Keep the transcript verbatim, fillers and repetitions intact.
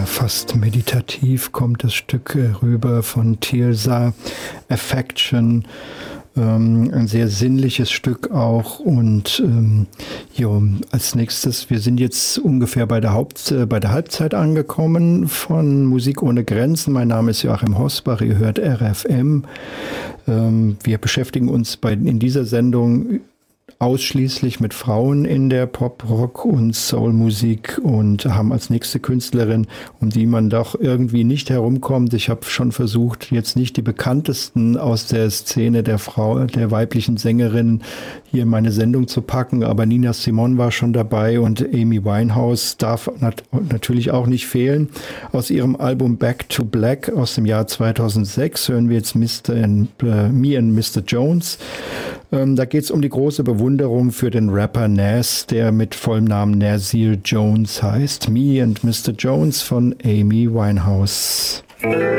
fast meditativ kommt das Stück rüber von Tielsa, Affection. Ähm, ein sehr sinnliches Stück auch. Und ähm, jo, als nächstes, wir sind jetzt ungefähr bei der, Haupt, äh, bei der Halbzeit angekommen von Musik ohne Grenzen. Mein Name ist Joachim Hosbach, ihr hört R F M. Ähm, wir beschäftigen uns bei, in dieser Sendung ausschließlich mit Frauen in der Pop-, Rock- und Soul-Musik und haben als nächste Künstlerin, um die man doch irgendwie nicht herumkommt. Ich habe schon versucht, jetzt nicht die bekanntesten aus der Szene der Frau, der weiblichen Sängerin hier in meine Sendung zu packen, aber Nina Simone war schon dabei und Amy Winehouse darf nat- natürlich auch nicht fehlen. Aus ihrem Album Back to Black aus dem Jahr zweitausendsechs hören wir jetzt Mister and, äh, Me and Mister Jones. Ähm, da geht es um die große Bewunderung für den Rapper Nas, der mit vollem Namen Nasir Jones heißt. Me and Mister Jones von Amy Winehouse. Thank